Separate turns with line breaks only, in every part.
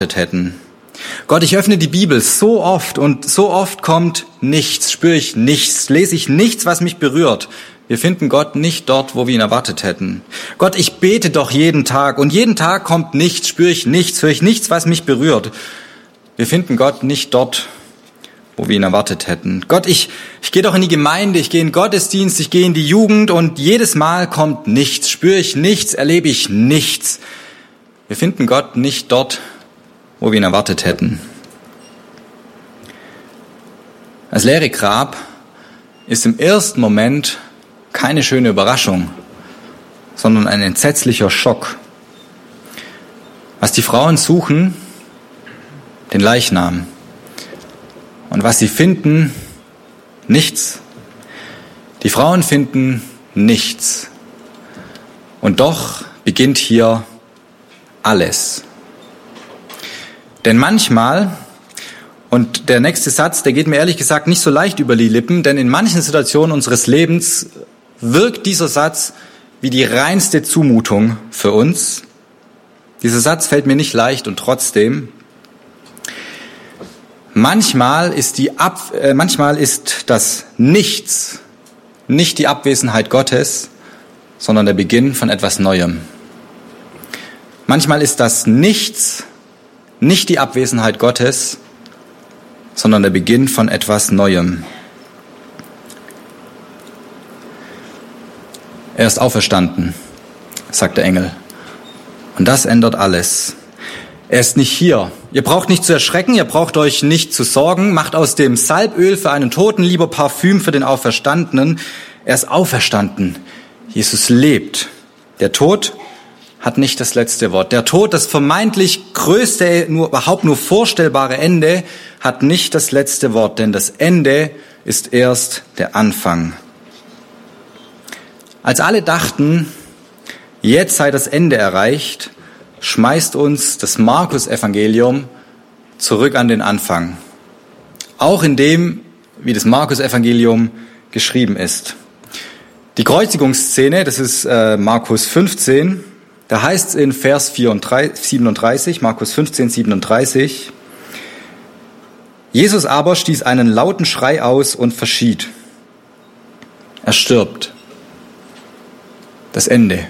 hätten. Gott, ich öffne die Bibel so oft und so oft kommt nichts, spüre ich nichts, lese ich nichts, was mich berührt. Wir finden Gott nicht dort, wo wir ihn erwartet hätten. Gott, ich bete doch jeden Tag und jeden Tag kommt nichts, spüre ich nichts, höre ich nichts, was mich berührt. Wir finden Gott nicht dort, wo wir ihn erwartet hätten. Gott, ich gehe doch in die Gemeinde, ich gehe in den Gottesdienst, ich gehe in die Jugend und jedes Mal kommt nichts, spüre ich nichts, erlebe ich nichts. Wir finden Gott nicht dort, wo wir ihn erwartet hätten. Das leere Grab ist im ersten Moment keine schöne Überraschung, sondern ein entsetzlicher Schock. Was die Frauen suchen, den Leichnam. Und was sie finden, nichts. Die Frauen finden nichts. Und doch beginnt hier alles. Denn manchmal, und der nächste Satz, der geht mir ehrlich gesagt nicht so leicht über die Lippen, denn in manchen Situationen unseres Lebens wirkt dieser Satz wie die reinste Zumutung für uns. Dieser Satz fällt mir nicht leicht und trotzdem. Manchmal ist das Nichts nicht die Abwesenheit Gottes, sondern der Beginn von etwas Neuem. Manchmal ist das Nichts nicht die Abwesenheit Gottes, sondern der Beginn von etwas Neuem. Er ist auferstanden, sagt der Engel. Und das ändert alles. Er ist nicht hier. Ihr braucht nicht zu erschrecken, ihr braucht euch nicht zu sorgen. Macht aus dem Salböl für einen Toten lieber Parfüm für den Auferstandenen. Er ist auferstanden. Jesus lebt. Der Tod hat nicht das letzte Wort. Der Tod, das vermeintlich größte, überhaupt nur vorstellbare Ende, hat nicht das letzte Wort, denn das Ende ist erst der Anfang. Als alle dachten, jetzt sei das Ende erreicht, schmeißt uns das Markus-Evangelium zurück an den Anfang. Auch in dem, wie das Markus-Evangelium geschrieben ist. Die Kreuzigungsszene, das ist Markus 15, da heißt es in Vers 37, Markus 15, 37, Jesus aber stieß einen lauten Schrei aus und verschied. Er stirbt. Das Ende.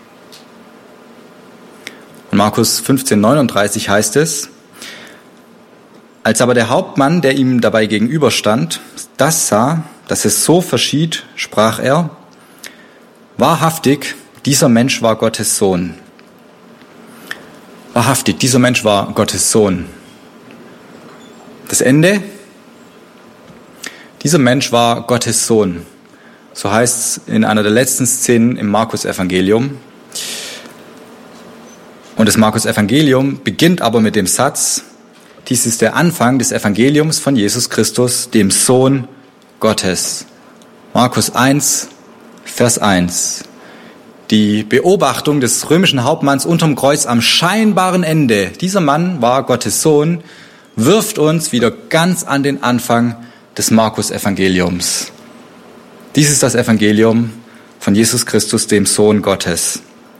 In Markus 15, 39 heißt es, als aber der Hauptmann, der ihm dabei gegenüberstand, das sah, dass es so verschied, sprach er, wahrhaftig, dieser Mensch war Gottes Sohn. Wahrhaftig, dieser Mensch war Gottes Sohn. Das Ende, dieser Mensch war Gottes Sohn. So heißt es in einer der letzten Szenen im Markus-Evangelium. Und das Markus-Evangelium beginnt aber mit dem Satz, dies ist der Anfang des Evangeliums von Jesus Christus, dem Sohn Gottes. Markus 1, Vers 1. Die Beobachtung des römischen Hauptmanns unterm Kreuz am scheinbaren Ende, dieser Mann war Gottes Sohn, wirft uns wieder ganz an den Anfang des Markus-Evangeliums. Dies ist das Evangelium von Jesus Christus, dem Sohn Gottes.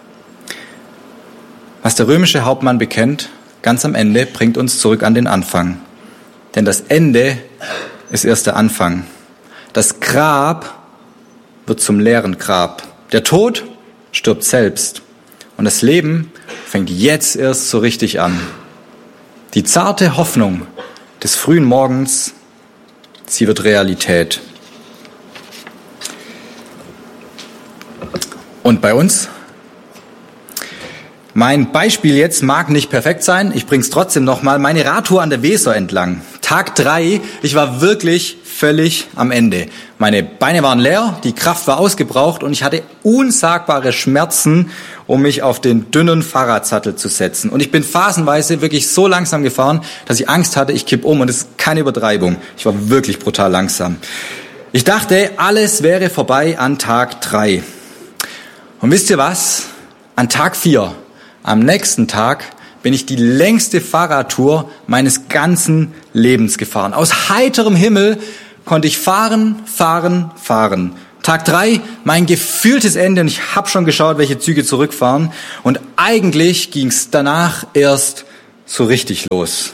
Was der römische Hauptmann bekennt, ganz am Ende, bringt uns zurück an den Anfang. Denn das Ende ist erst der Anfang. Das Grab wird zum leeren Grab. Der Tod stirbt selbst. Und das Leben fängt jetzt erst so richtig an. Die zarte Hoffnung des frühen Morgens, sie wird Realität. Und bei uns? Mein Beispiel jetzt mag nicht perfekt sein, ich bring's trotzdem nochmal. Meine Radtour an der Weser entlang. Tag 3, ich war wirklich völlig am Ende. Meine Beine waren leer, die Kraft war ausgebraucht und ich hatte unsagbare Schmerzen, um mich auf den dünnen Fahrradsattel zu setzen. Und ich bin phasenweise wirklich so langsam gefahren, dass ich Angst hatte, ich kipp um und das ist keine Übertreibung. Ich war wirklich brutal langsam. Ich dachte, alles wäre vorbei an Tag 3. Und wisst ihr was? An Tag 4, am nächsten Tag, bin ich die längste Fahrradtour meines ganzen Lebens gefahren. Aus heiterem Himmel konnte ich fahren. Tag 3, mein gefühltes Ende und ich habe schon geschaut, welche Züge zurückfahren. Und eigentlich ging es danach erst so richtig los.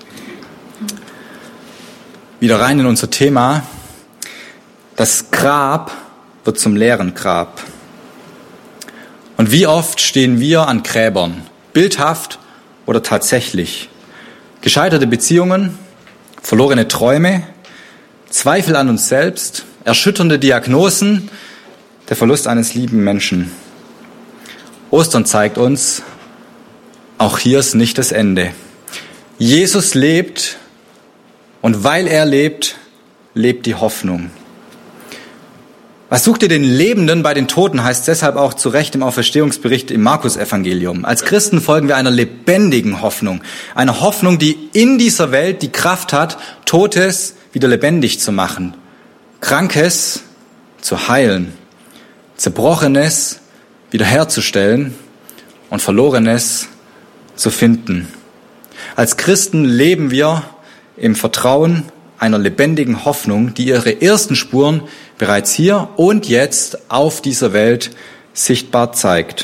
Wieder rein in unser Thema. Das Grab wird zum leeren Grab. Und wie oft stehen wir an Gräbern, bildhaft oder tatsächlich? Gescheiterte Beziehungen, verlorene Träume, Zweifel an uns selbst, erschütternde Diagnosen, der Verlust eines lieben Menschen. Ostern zeigt uns, auch hier ist nicht das Ende. Jesus lebt und weil er lebt, lebt die Hoffnung. Was sucht ihr den Lebenden bei den Toten, heißt deshalb auch zu Recht im Auferstehungsbericht im Markus-Evangelium. Als Christen folgen wir einer lebendigen Hoffnung. Einer Hoffnung, die in dieser Welt die Kraft hat, Totes wieder lebendig zu machen, Krankes zu heilen, Zerbrochenes wiederherzustellen und Verlorenes zu finden. Als Christen leben wir im Vertrauen einer lebendigen Hoffnung, die ihre ersten Spuren bereits hier und jetzt auf dieser Welt sichtbar zeigt.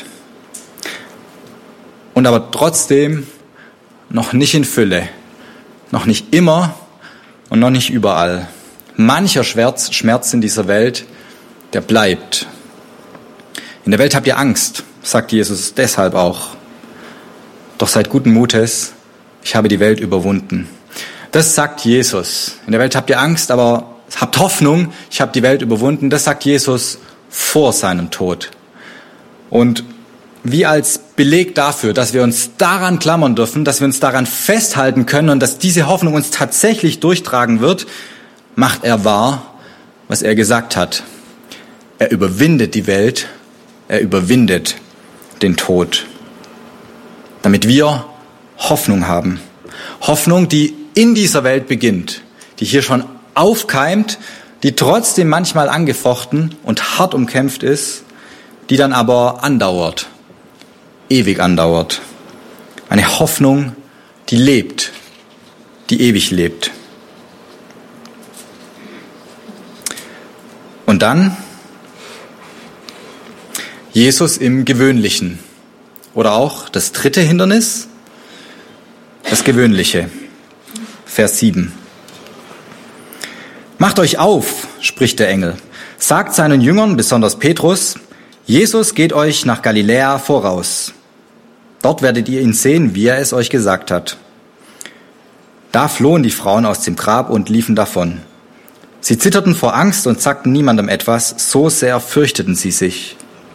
Und aber trotzdem noch nicht in Fülle, noch nicht immer und noch nicht überall. Mancher Schmerz in dieser Welt, der bleibt. In der Welt habt ihr Angst, sagt Jesus deshalb auch. Doch seid guten Mutes, ich habe die Welt überwunden. Das sagt Jesus. In der Welt habt ihr Angst, aber habt Hoffnung, ich habe die Welt überwunden. Das sagt Jesus vor seinem Tod. Und wie als Beleg dafür, dass wir uns daran klammern dürfen, dass wir uns daran festhalten können und dass diese Hoffnung uns tatsächlich durchtragen wird, macht er wahr, was er gesagt hat. Er überwindet die Welt, er überwindet den Tod. Damit wir Hoffnung haben. Hoffnung, die in dieser Welt beginnt, die hier schon aufkeimt, die trotzdem manchmal angefochten und hart umkämpft ist, die dann aber andauert, ewig andauert. Eine Hoffnung, die lebt, die ewig lebt. Und dann Jesus im Gewöhnlichen. Oder auch das dritte Hindernis, das Gewöhnliche. Vers 7. Macht euch auf, spricht der Engel. Sagt seinen Jüngern, besonders Petrus, Jesus geht euch nach Galiläa voraus. Dort werdet ihr ihn sehen, wie er es euch gesagt hat. Da flohen die Frauen aus dem Grab und liefen davon. Sie zitterten vor Angst und sagten niemandem etwas, so sehr fürchteten sie sich.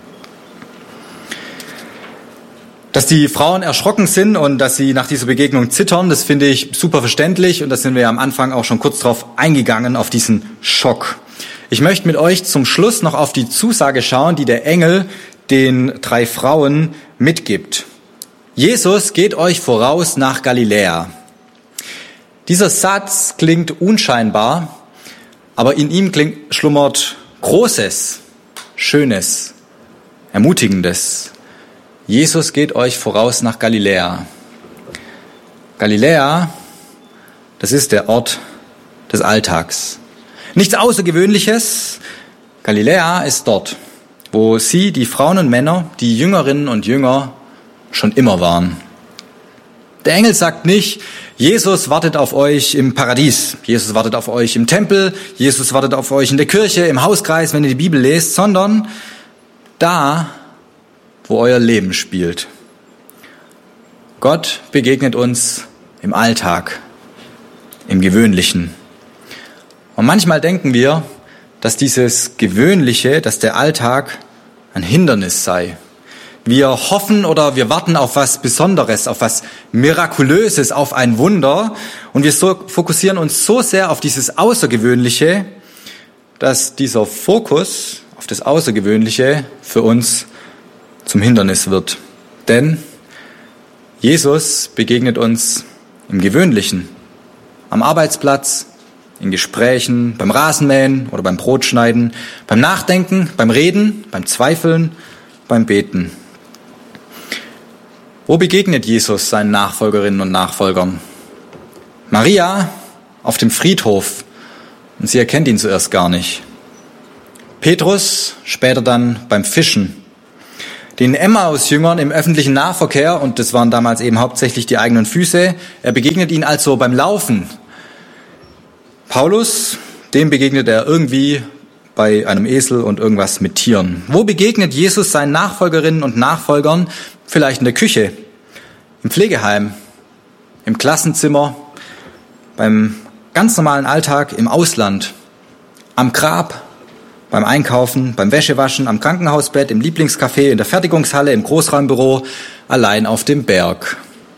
Dass die Frauen erschrocken sind und dass sie nach dieser Begegnung zittern, das finde ich super verständlich und da sind wir ja am Anfang auch schon kurz drauf eingegangen, auf diesen Schock. Ich möchte mit euch zum Schluss noch auf die Zusage schauen, die der Engel den 3 Frauen mitgibt. Jesus geht euch voraus nach Galiläa. Dieser Satz klingt unscheinbar, aber in ihm schlummert Großes, Schönes, Ermutigendes. Jesus geht euch voraus nach Galiläa. Galiläa, das ist der Ort des Alltags. Nichts Außergewöhnliches. Galiläa ist dort, wo sie, die Frauen und Männer, die Jüngerinnen und Jünger schon immer waren. Der Engel sagt nicht, Jesus wartet auf euch im Paradies, Jesus wartet auf euch im Tempel, Jesus wartet auf euch in der Kirche, im Hauskreis, wenn ihr die Bibel lest, sondern da, wo euer Leben spielt. Gott begegnet uns im Alltag, im Gewöhnlichen. Und manchmal denken wir, dass dieses Gewöhnliche, dass der Alltag ein Hindernis sei. Wir hoffen oder wir warten auf was Besonderes, auf was Mirakulöses, auf ein Wunder. Und wir fokussieren uns so sehr auf dieses Außergewöhnliche, dass dieser Fokus auf das Außergewöhnliche für uns zum Hindernis wird. Denn Jesus begegnet uns im Gewöhnlichen, am Arbeitsplatz, in Gesprächen, beim Rasenmähen oder beim Brotschneiden, beim Nachdenken, beim Reden, beim Zweifeln, beim Beten. Wo begegnet Jesus seinen Nachfolgerinnen und Nachfolgern? Maria auf dem Friedhof und sie erkennt ihn zuerst gar nicht. Petrus später dann beim Fischen. den Emmaus-Jüngern im öffentlichen Nahverkehr, und das waren damals eben hauptsächlich die eigenen Füße. Er begegnet ihnen also beim Laufen. Paulus, dem begegnet er irgendwie bei einem Esel und irgendwas mit Tieren. Wo begegnet Jesus seinen Nachfolgerinnen und Nachfolgern? Vielleicht in der Küche, im Pflegeheim, im Klassenzimmer, beim ganz normalen Alltag im Ausland, am Grab, beim Einkaufen, beim Wäschewaschen, am Krankenhausbett, im Lieblingscafé, in der Fertigungshalle, im Großraumbüro, allein auf dem Berg.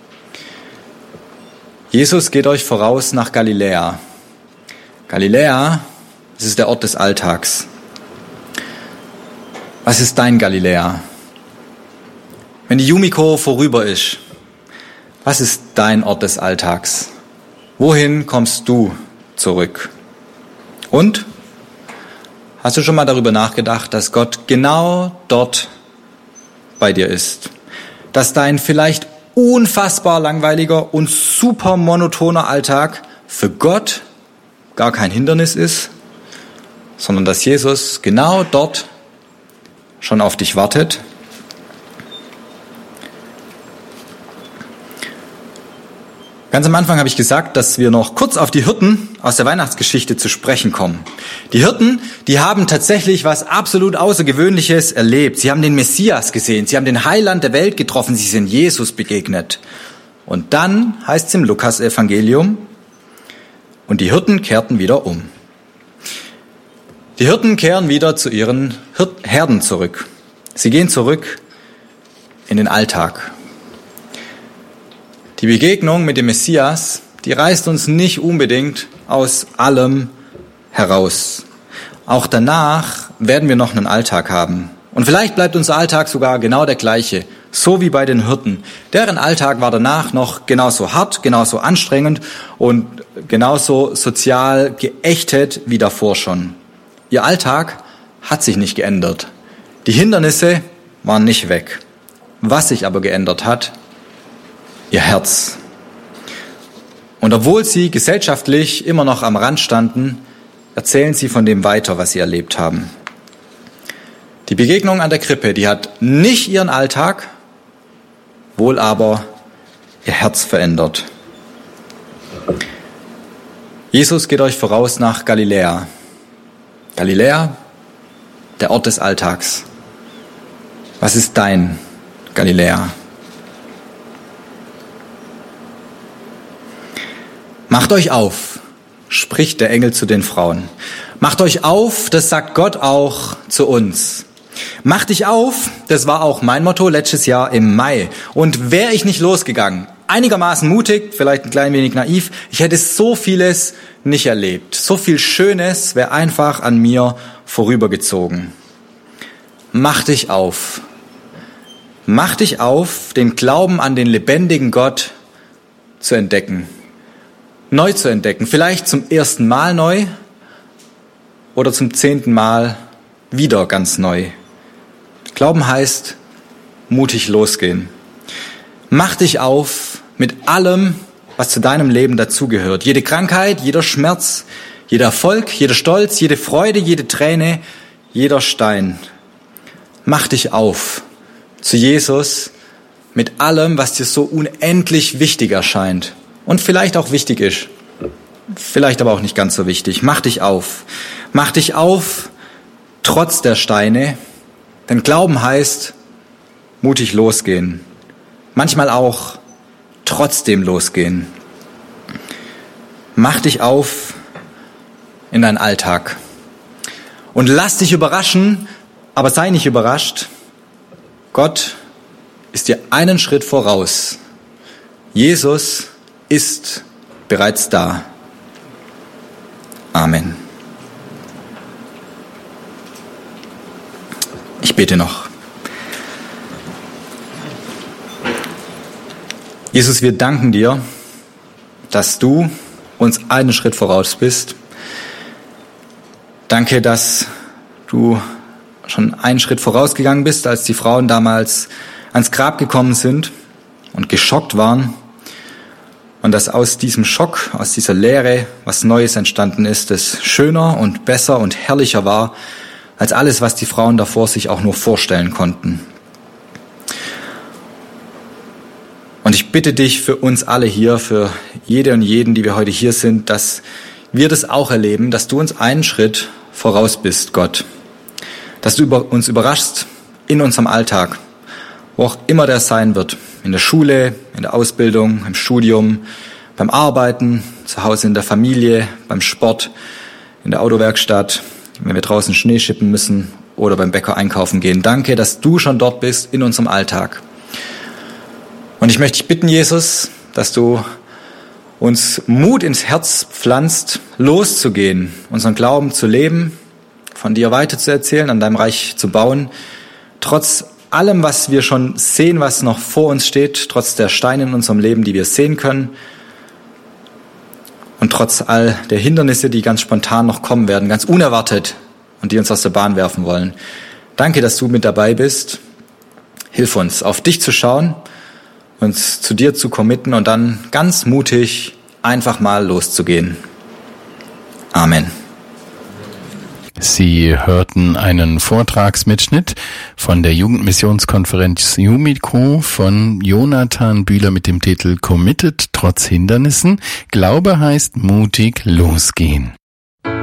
Jesus geht euch voraus nach Galiläa. Galiläa, das ist der Ort des Alltags. Was ist dein Galiläa? Wenn die Yumiko vorüber ist, was ist dein Ort des Alltags? Wohin kommst du zurück? Und? Hast du schon mal darüber nachgedacht, dass Gott genau dort bei dir ist? Dass dein vielleicht unfassbar langweiliger und super monotoner Alltag für Gott gar kein Hindernis ist, sondern dass Jesus genau dort schon auf dich wartet? Ganz am Anfang habe ich gesagt, dass wir noch kurz auf die Hirten aus der Weihnachtsgeschichte zu sprechen kommen. Die Hirten, die haben tatsächlich was absolut Außergewöhnliches erlebt. Sie haben den Messias gesehen, sie haben den Heiland der Welt getroffen, sie sind Jesus begegnet. Und dann heißt es im Lukas-Evangelium, und die Hirten kehrten wieder um. Die Hirten kehren wieder zu ihren Herden zurück. Sie gehen zurück in den Alltag. Die Begegnung mit dem Messias, die reißt uns nicht unbedingt aus allem heraus. Auch danach werden wir noch einen Alltag haben. Und vielleicht bleibt unser Alltag sogar genau der gleiche, so wie bei den Hirten. Deren Alltag war danach noch genauso hart, genauso anstrengend und genauso sozial geächtet wie davor schon. Ihr Alltag hat sich nicht geändert. Die Hindernisse waren nicht weg. Was sich aber geändert hat, ihr Herz. Und obwohl sie gesellschaftlich immer noch am Rand standen, erzählen sie von dem weiter, was sie erlebt haben. Die Begegnung an der Krippe, die hat nicht ihren Alltag, wohl aber ihr Herz verändert. Jesus geht euch voraus nach Galiläa. Galiläa, der Ort des Alltags. Was ist dein Galiläa? Macht euch auf, spricht der Engel zu den Frauen. Macht euch auf, das sagt Gott auch zu uns. Mach dich auf, das war auch mein Motto letztes Jahr im Mai. Und wäre ich nicht losgegangen, einigermaßen mutig, vielleicht ein klein wenig naiv, ich hätte so vieles nicht erlebt. So viel Schönes wäre einfach an mir vorübergezogen. Mach dich auf. Mach dich auf, den Glauben an den lebendigen Gott zu entdecken. Neu zu entdecken, vielleicht zum ersten Mal neu oder zum 10. Mal wieder ganz neu. Glauben heißt, mutig losgehen. Mach dich auf mit allem, was zu deinem Leben dazugehört. Jede Krankheit, jeder Schmerz, jeder Erfolg, jeder Stolz, jede Freude, jede Träne, jeder Stein. Mach dich auf zu Jesus mit allem, was dir so unendlich wichtig erscheint. Und vielleicht auch wichtig ist. Vielleicht aber auch nicht ganz so wichtig. Mach dich auf. Mach dich auf, trotz der Steine. Denn Glauben heißt, mutig losgehen. Manchmal auch trotzdem losgehen. Mach dich auf in deinen Alltag. Und lass dich überraschen, aber sei nicht überrascht. Gott ist dir einen Schritt voraus. Jesus ist bereits da. Amen. Ich bete noch. Jesus, wir danken dir, dass du uns einen Schritt voraus bist. Danke, dass du schon einen Schritt vorausgegangen bist, als die Frauen damals ans Grab gekommen sind und geschockt waren. Und dass aus diesem Schock, aus dieser Leere, was Neues entstanden ist, das schöner und besser und herrlicher war, als alles, was die Frauen davor sich auch nur vorstellen konnten. Und ich bitte dich für uns alle hier, für jede und jeden, die wir heute hier sind, dass wir das auch erleben, dass du uns einen Schritt voraus bist, Gott. Dass du uns überraschst in unserem Alltag, wo auch immer der sein wird. In der Schule, in der Ausbildung, im Studium, beim Arbeiten, zu Hause in der Familie, beim Sport, in der Autowerkstatt, wenn wir draußen Schnee schippen müssen oder beim Bäcker einkaufen gehen. Danke, dass du schon dort bist in unserem Alltag. Und ich möchte dich bitten, Jesus, dass du uns Mut ins Herz pflanzt, loszugehen, unseren Glauben zu leben, von dir weiterzuerzählen, an deinem Reich zu bauen, trotz allem, was wir schon sehen, was noch vor uns steht, trotz der Steine in unserem Leben, die wir sehen können und trotz all der Hindernisse, die ganz spontan noch kommen werden, ganz unerwartet und die uns aus der Bahn werfen wollen. Danke, dass du mit dabei bist. Hilf uns, auf dich zu schauen, uns zu dir zu committen und dann ganz mutig einfach mal loszugehen. Amen.
Sie hörten einen Vortragsmitschnitt von der Jugendmissionskonferenz Jumico von Jonathan Bühler mit dem Titel Committed trotz Hindernissen. Glaube heißt mutig losgehen.